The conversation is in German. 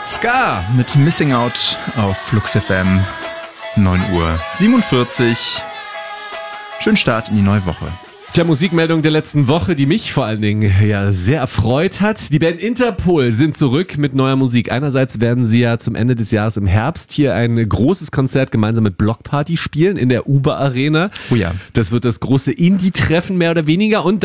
Ska mit Missing Out auf Flux FM. 9:47 Uhr. Schönen Start in die neue Woche. Der Musikmeldung der letzten Woche, die mich vor allen Dingen ja sehr erfreut hat. Die Band Interpol sind zurück mit neuer Musik. Einerseits werden sie ja zum Ende des Jahres im Herbst hier ein großes Konzert gemeinsam mit Block Party spielen in der Uber Arena. Oh ja. Das wird das große Indie-Treffen mehr oder weniger. Und